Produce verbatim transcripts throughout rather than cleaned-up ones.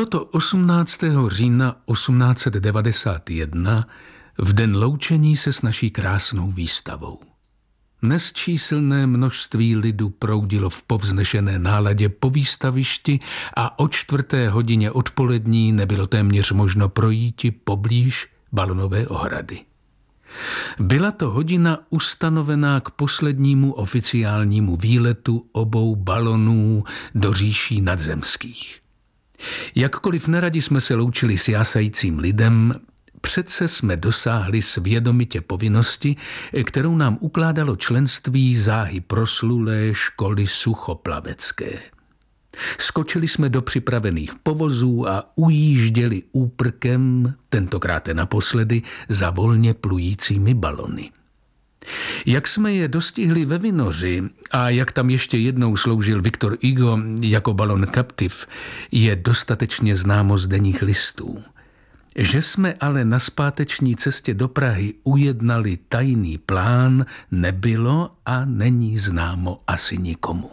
Bylo to osmnáctého října osmnáct set devadesát jedna, v den loučení se s naší krásnou výstavou. Nesčíslné množství lidu proudilo v povznešené náladě po výstavišti a o čtvrté hodině odpolední nebylo téměř možno projíti poblíž balonové ohrady. Byla to hodina ustanovená k poslednímu oficiálnímu výletu obou balonů do říší nadzemských. Jakkoliv neradi jsme se loučili s jásajícím lidem, přece jsme dosáhli svědomitě povinnosti, kterou nám ukládalo členství záhy proslulé školy suchoplavecké. Skočili jsme do připravených povozů a ujížděli úprkem, tentokrát naposledy, za volně plujícími balony. Jak jsme je dostihli ve Vinoři a jak tam ještě jednou sloužil Victor Hugo jako balon Captiv, je dostatečně známo z denních listů. Že jsme ale na zpáteční cestě do Prahy ujednali tajný plán, nebylo a není známo asi nikomu.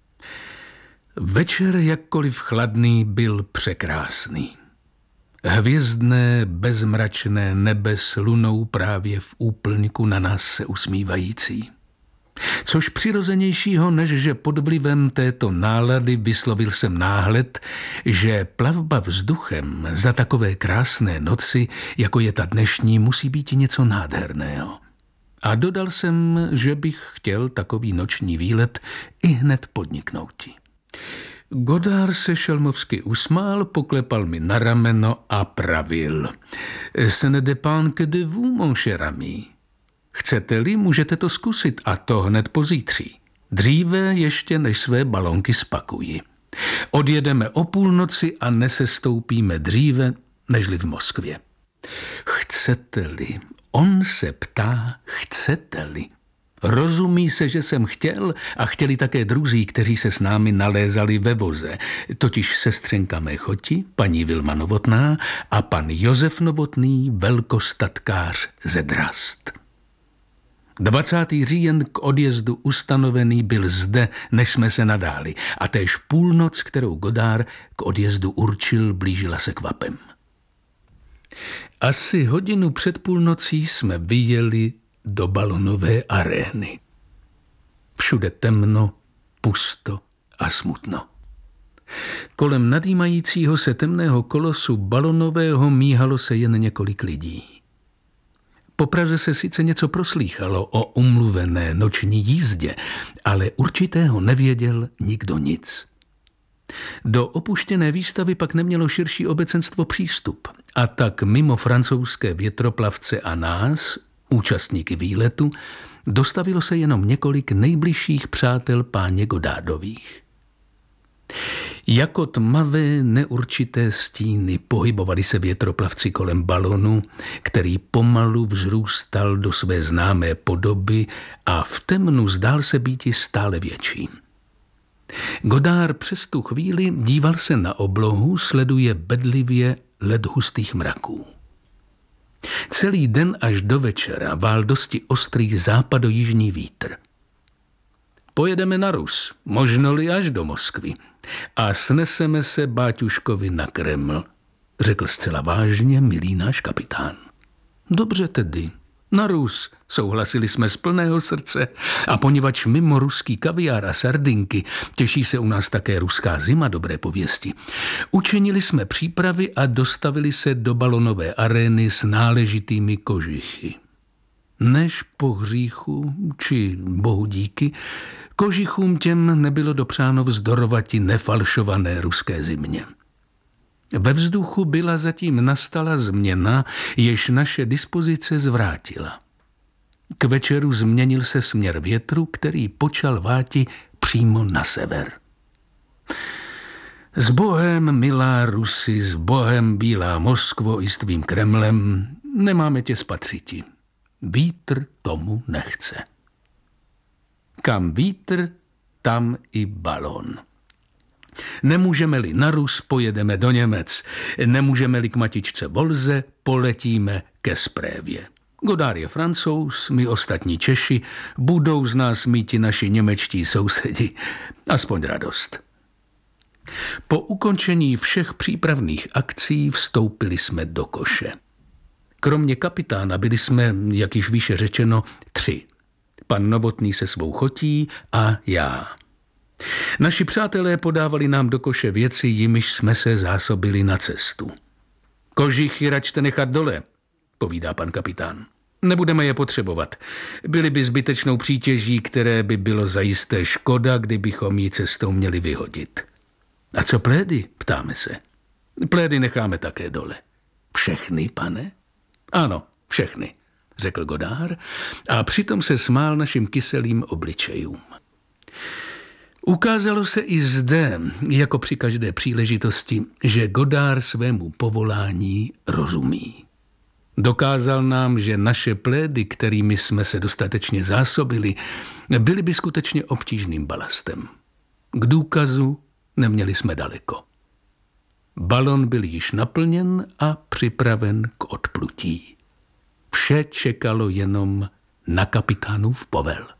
Večer, jakkoliv chladný, byl překrásný. Hvězdné, bezmračné nebe s lunou právě v úplňku na nás se usmívající. Což přirozenějšího, než že pod vlivem této nálady vyslovil jsem náhled, že plavba vzduchem za takové krásné noci, jako je ta dnešní, musí být něco nádherného. A dodal jsem, že bych chtěl takový noční výlet i hned podniknouti. Godard se šelmovsky usmál, poklepal mi na rameno a pravil. Ce ne dépend que de vous, mon cher ami. Chcete-li, můžete to zkusit a to hned pozítří. Dříve ještě než své balonky spakuji. Odjedeme o půlnoci a nesestoupíme dříve, nežli v Moskvě. Chcete-li? On se ptá, chcete-li? Rozumí se, že jsem chtěl a chtěli také druzí, kteří se s námi nalézali ve voze, totiž sestřenka mé choti, paní Vilma Novotná a pan Josef Novotný, velkostatkář ze Drast. dvacátého října k odjezdu ustanovený byl zde, než jsme se nadáli, a též půlnoc, kterou Godard k odjezdu určil, blížila se kvapem. Asi hodinu před půlnocí jsme vyjeli do balonové arény. Všude temno, pusto a smutno. Kolem nadýmajícího se temného kolosu balonového míhalo se jen několik lidí. Po Praze se sice něco proslýchalo o umluvené noční jízdě, ale určitého nevěděl nikdo nic. Do opuštěné výstavy pak nemělo širší obecenstvo přístup a tak mimo francouzské větroplavce a nás, účastníky výletu, dostavilo se jenom několik nejbližších přátel páně Godardových. Jako tmavé neurčité stíny pohybovali se větroplavci kolem balonu, který pomalu vzrůstal do své známé podoby a v temnu zdál se býti stále větším. Godard přes tu chvíli díval se na oblohu, sleduje bedlivě led hustých mraků. Celý den až do večera vál dosti ostrý západojižní vítr. Pojedeme na Rus, možno-li až do Moskvy, a sneseme se báťuškovi na Kreml, řekl zcela vážně milý náš kapitán. Dobře tedy, na Rus, souhlasili jsme z plného srdce, a poněvadž mimo ruský kaviár a sardinky těší se u nás také ruská zima dobré pověsti, učinili jsme přípravy a dostavili se do balonové arény s náležitými kožichy. Než po hříchu, či bohu díky, kožichům těm nebylo dopřáno vzdorovati nefalšované ruské zimě. Ve vzduchu byla zatím nastala změna, jež naše dispozice zvrátila. K večeru změnil se směr větru, který počal váti přímo na sever. S Bohem, milá Rusy, s Bohem, bílá Moskvo i s tvým Kremlem, nemáme tě spatřiti. Vítr tomu nechce. Kam vítr, tam i balon. Nemůžeme-li na Rus, pojedeme do Němec. Nemůžeme-li k matičce Volze, poletíme ke Sprévě. Godard je Francouz, my ostatní Češi, budou z nás míti naši němečtí sousedi. Aspoň radost. Po ukončení všech přípravných akcí vstoupili jsme do koše. Kromě kapitána byli jsme, jak již výše řečeno, tři. Pan Novotný se svou chotí a já. Naši přátelé podávali nám do koše věci, jimiž jsme se zásobili na cestu. Kožichy račte nechat dole, povídá pan kapitán. Nebudeme je potřebovat. Byly by zbytečnou přítěží, které by bylo zajisté škoda, kdybychom ji cestou měli vyhodit. A co plédy, ptáme se. Plédy necháme také dole. Všechny, pane? Ano, všechny, řekl Godard a přitom se smál našim kyselým obličejům. Ukázalo se i zde, jako při každé příležitosti, že Godard svému povolání rozumí. Dokázal nám, že naše plédy, kterými jsme se dostatečně zásobili, byly by skutečně obtížným balastem. K důkazu neměli jsme daleko. Balon byl již naplněn a připraven k odplutí. Vše čekalo jenom na kapitánův povel.